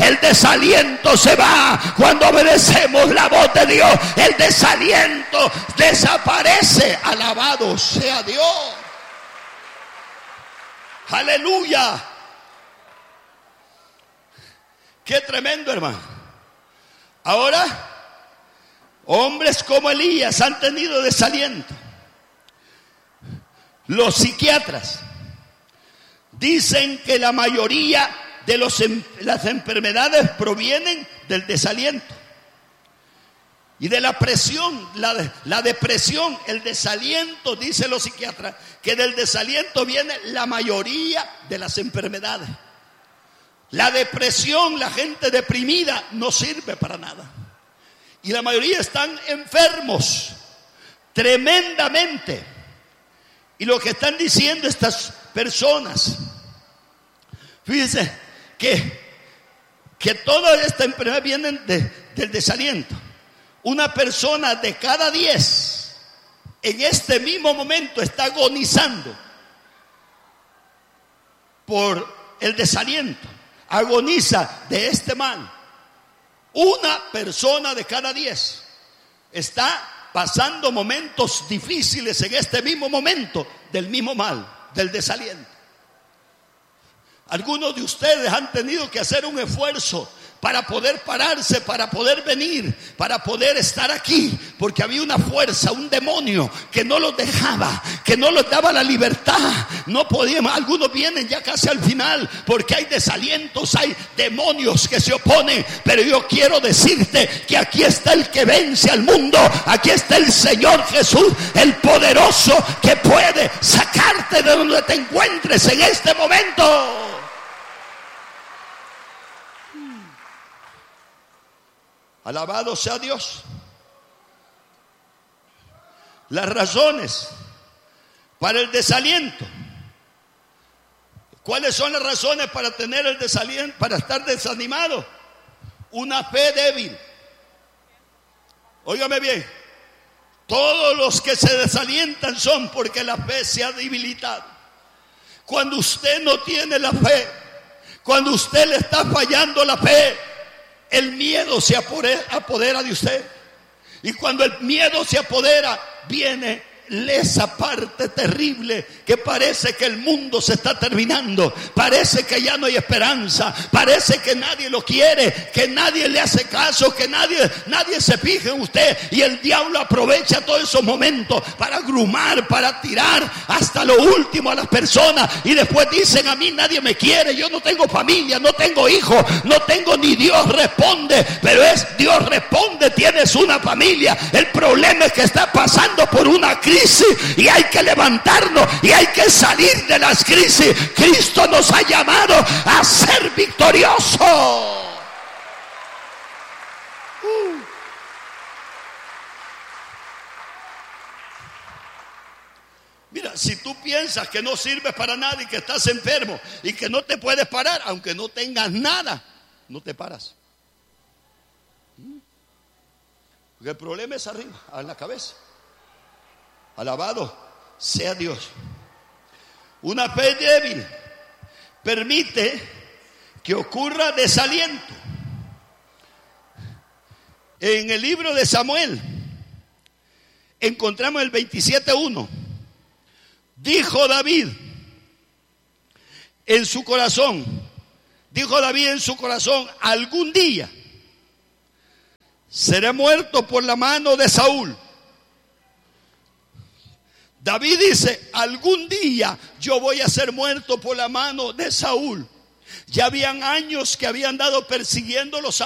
el desaliento se va. Cuando obedecemos la voz de Dios, el desaliento desaparece. Alabado sea Dios. Aleluya. Qué tremendo, hermano. Ahora, hombres como Elías han tenido desaliento. Los psiquiatras dicen que la mayoría de las enfermedades provienen del desaliento y de la presión, la depresión, el desaliento. Dicen los psiquiatras que del desaliento viene la mayoría de las enfermedades. La depresión, la gente deprimida no sirve para nada. Y la mayoría están enfermos tremendamente. Y lo que están diciendo estas personas, fíjense que toda esta enfermedad viene del desaliento. Una persona de cada 10 en este mismo momento está agonizando por el desaliento. Agoniza de este mal. Una persona de cada 10 está pasando momentos difíciles en este mismo momento del mismo mal, del desaliento. Algunos de ustedes han tenido que hacer un esfuerzo para poder pararse, para poder venir, para poder estar aquí, porque había una fuerza, un demonio que no los dejaba, que no les daba la libertad. No podían. Algunos vienen ya casi al final porque hay desalientos, hay demonios que se oponen. Pero yo quiero decirte que aquí está el que vence al mundo. Aquí está el Señor Jesús, el poderoso, que puede sacarte de donde te encuentres en este momento. Alabado sea Dios. Las razones para el desaliento. ¿Cuáles son las razones para tener el desaliento, para estar desanimado? Una fe débil. Óigame bien. Todos los que se desalientan son porque la fe se ha debilitado. Cuando usted no tiene la fe, cuando usted le está fallando la fe, el miedo se apodera de usted. Y cuando el miedo se apodera, viene esa parte terrible que parece que el mundo se está terminando. Parece que ya no hay esperanza. Parece que nadie lo quiere, que nadie le hace caso, que nadie se fija en usted. Y el diablo aprovecha todos esos momentos para agrumar, para tirar hasta lo último a las personas. Y después dicen: a mí nadie me quiere, yo no tengo familia, no tengo hijos, no tengo ni Dios responde. Pero es Dios responde, tienes una familia. El problema es que está pasando por una crisis y hay que levantarnos y hay que salir de las crisis. Cristo nos ha llamado a ser victoriosos. Mira, si tú piensas que no sirves para nada y que estás enfermo y que no te puedes parar, aunque no tengas nada, no te paras. Porque el problema es arriba, en la cabeza. Alabado sea Dios. Una fe débil permite que ocurra desaliento. En el libro de Samuel encontramos el 27:1. Dijo David en su corazón, algún día seré muerto por la mano de Saúl. David dice: algún día yo voy a ser muerto por la mano de Saúl. Ya habían años que habían dado persiguiéndolo